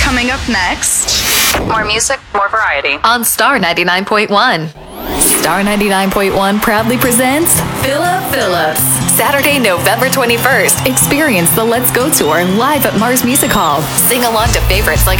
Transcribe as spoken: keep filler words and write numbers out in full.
Coming up next, more music, more variety. On Star ninety-nine point one. Star ninety-nine point one proudly presents Philip Phillips. Saturday, November twenty-first. Experience the Let's Go Tour live at Mars Music Hall. Sing along to favorites like